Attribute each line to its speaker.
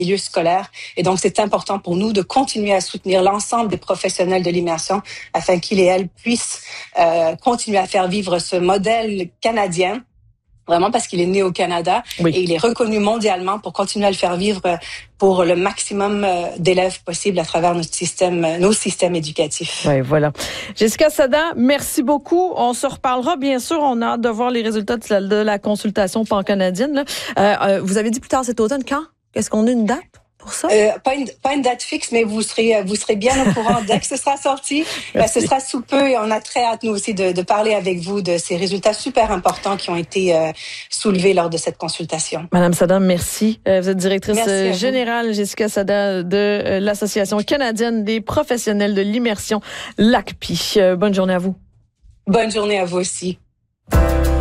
Speaker 1: milieu scolaire. Et donc, c'est important pour nous de continuer à soutenir l'ensemble des professionnels de l'immersion afin qu'ils et elles puissent continuer à faire vivre ce modèle canadien. Vraiment parce qu'il est né au Canada et il est reconnu mondialement pour continuer à le faire vivre pour le maximum d'élèves possible à travers nos systèmes éducatifs.
Speaker 2: Oui, voilà. Jessica Sada, merci beaucoup. On se reparlera, bien sûr. On a hâte de voir les résultats de la consultation pan-canadienne. Vous avez dit plus tard cet automne, quand? Est-ce qu'on a une date pour ça?
Speaker 1: Pas une date fixe, mais vous serez bien au courant dès que ce sera sorti. Ce sera sous peu et on a très hâte, nous aussi, de parler avec vous de ces résultats super importants qui ont été soulevés lors de cette consultation.
Speaker 2: Madame Sada, merci. Vous êtes directrice générale, Jessica Sada, de l'Association canadienne des professionnels de l'immersion, l'ACPI. Bonne journée à vous.
Speaker 1: Bonne journée à vous aussi.